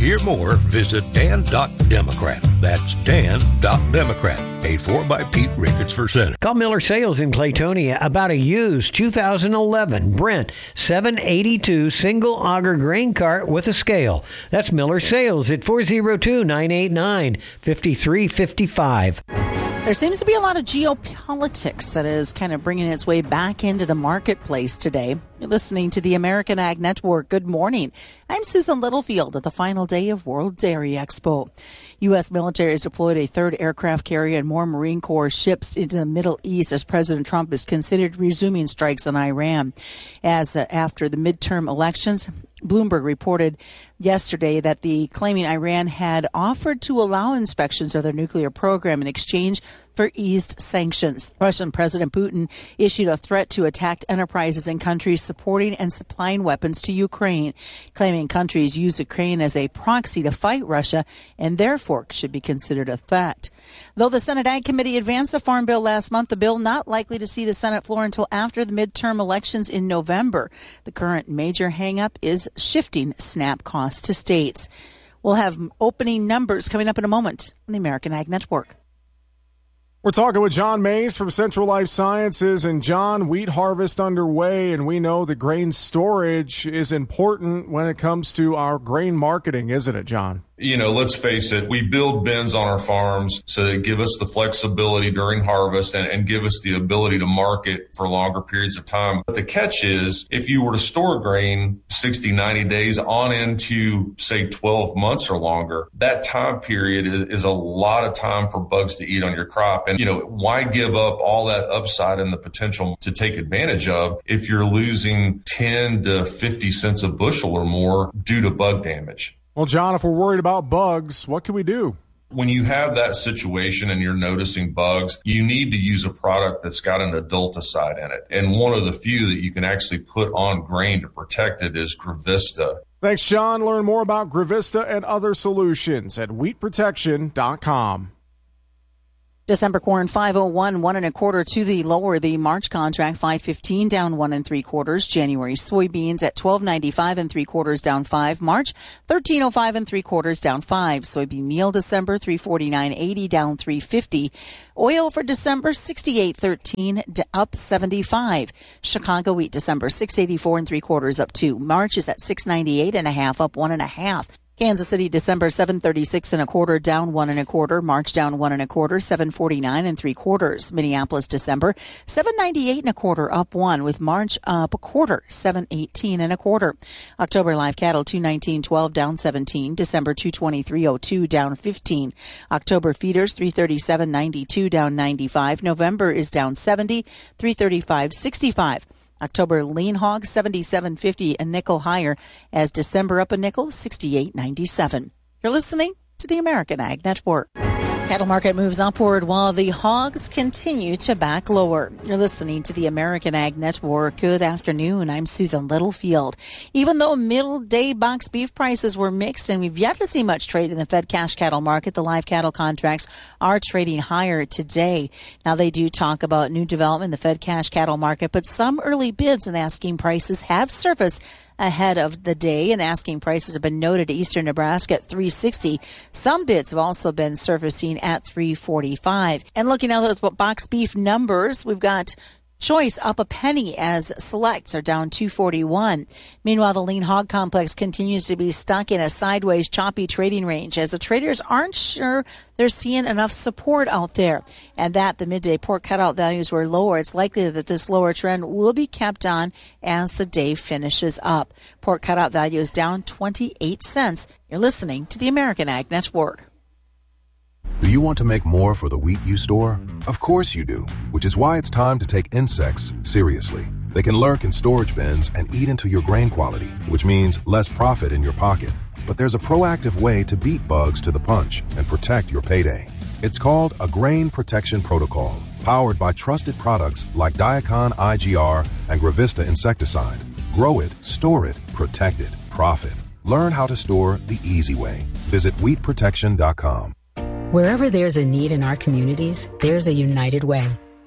hear more, visit dan.democrat. That's dan.democrat. Paid for by Pete Ricketts for Senate. Call Miller Sales in Claytonia about a used 2011 Brent 782 single auger grain cart with a scale. That's Miller Sales at 402-989-5355. There seems to be a lot of geopolitics that is kind of bringing its way back into the marketplace today. You're listening to the American Ag Network. Good morning. I'm Susan Littlefield at the final day of World Dairy Expo. U.S. military has deployed a third aircraft carrier and more Marine Corps ships into the Middle East as President Trump is considered resuming strikes on Iran. After the midterm elections, Bloomberg reported yesterday that claiming Iran had offered to allow inspections of their nuclear program in exchange for eased sanctions. Russian President Putin issued a threat to attack enterprises in countries supporting and supplying weapons to Ukraine, claiming countries use Ukraine as a proxy to fight Russia and therefore should be considered a threat. Though the Senate Ag Committee advanced the Farm Bill last month, the bill not likely to see the Senate floor until after the midterm elections in November. The current major hangup is shifting SNAP costs to states. We'll have opening numbers coming up in a moment on the American Ag Network. We're talking with John Mays from Central Life Sciences. And John, wheat harvest underway, and we know that grain storage is important when it comes to our grain marketing, isn't it, John? You know, let's face it, we build bins on our farms so that give us the flexibility during harvest and give us the ability to market for longer periods of time. But the catch is, if you were to store grain 60, 90 days on into, say, 12 months or longer, that time period is a lot of time for bugs to eat on your crop. And, you know, why give up all that upside and the potential to take advantage of if you're losing 10 to 50 cents a bushel or more due to bug damage? Well, John, if we're worried about bugs, what can we do? When you have that situation and you're noticing bugs, you need to use a product that's got an adulticide in it. And one of the few that you can actually put on grain to protect it is Gravista. Thanks, John. Learn more about Gravista and other solutions at wheatprotection.com. December corn 501, 1 1/4 to the lower. The March contract 515 down 1 3/4. January soybeans at 12.95 3/4 down 5. March 13.05 3/4 down 5. Soybean meal December 349.80 down 3.50. Oil for December 68.13 up 75. Chicago wheat December 6.84 3/4 up 2. March is at 698.5 up 1.5. Kansas City, December 736 1/4 down 1 1/4. March down 1 1/4, 749 3/4. Minneapolis, December 798 1/4 up 1 with March up 1/4, 718 1/4. October live cattle 219.12 down 17. December 223.02 down 15. October feeders 337.92 down 95. November is down 70, 335.65. October lean hog 77.50 a nickel higher as December up a nickel 68.97. You're listening to the American Ag Network. Cattle market moves upward while the hogs continue to back lower. You're listening to the American Ag Network. Good afternoon. I'm Susan Littlefield. Even though middle-day box beef prices were mixed and we've yet to see much trade in the fed cash cattle market, the live cattle contracts are trading higher today. Now, they do talk about new development in the fed cash cattle market, but some early bids and asking prices have surfaced ahead of the day, and asking prices have been noted at eastern Nebraska at $360. Some bids have also been surfacing at $345. And looking at those box beef numbers, we've got choice up a penny as selects are down $241. Meanwhile, the lean hog complex continues to be stuck in a sideways choppy trading range as the traders aren't sure they're seeing enough support out there. And that the midday pork cutout values were lower. It's likely that this lower trend will be kept on as the day finishes up. Pork cutout value is down 28 cents. You're listening to the American Ag Network. Do you want to make more for the wheat you store? Of course you do, which is why it's time to take insects seriously. They can lurk in storage bins and eat into your grain quality, which means less profit in your pocket. But there's a proactive way to beat bugs to the punch and protect your payday. It's called a Grain Protection Protocol, powered by trusted products like Diacon IGR and Gravista insecticide. Grow it, store it, protect it, profit. Learn how to store the easy way. Visit wheatprotection.com. Wherever there's a need in our communities, there's a United Way.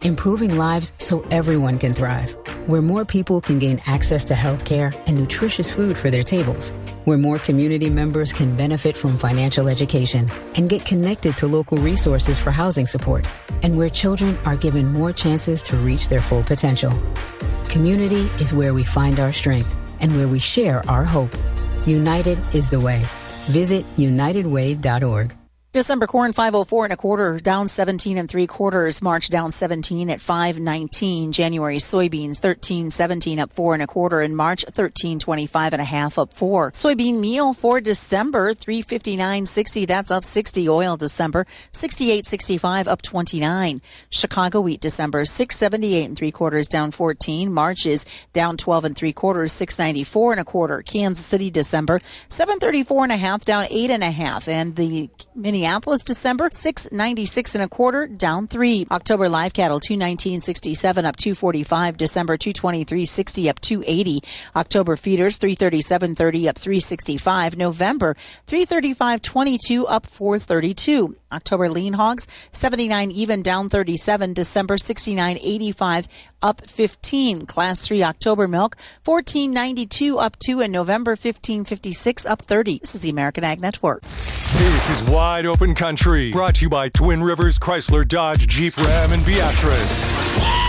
improving lives so everyone can thrive, where more people can gain access to health care and nutritious food for their tables, where more community members can benefit from financial education and get connected to local resources for housing support, and where children are given more chances to reach their full potential. Community is where we find our strength and where we share our hope. United is the way. Visit unitedway.org. December corn 504 1/4, down 17 3/4. March down 17 at 519. January soybeans 13.17 up 4 1/4. In March 13.25 1/2 up 4. Soybean meal for December 359.60. That's up 60. Oil December 68.65 up 29. Chicago wheat December 678 3/4 down 14. March is down 12 3/4, 694 1/4. Kansas City December 734 1/2 down 8 1/2. And the Minneapolis December 696 1/4 down 3. October live cattle 219.67 up 245. December 223.60 up 280. October feeders 337.30 up 365. November 335.22 up 432. October lean hogs 79 even down 37. December 69.85 up 15. Class 3 October milk 14.92 up 2, and November 15.56 up 30. This is the American Ag Network. This is Wide Open Country, brought to you by Twin Rivers Chrysler Dodge Jeep Ram and Beatrice.